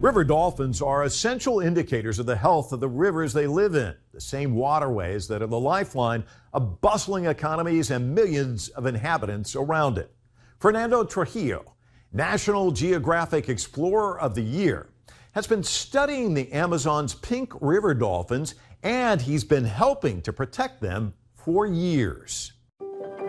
River dolphins are essential indicators of the health of the rivers they live in, the same waterways that are the lifeline of bustling economies and millions of inhabitants around it. Fernando Trujillo, National Geographic Explorer of the Year, has been studying the Amazon's pink river dolphins, and he's been helping to protect them for years.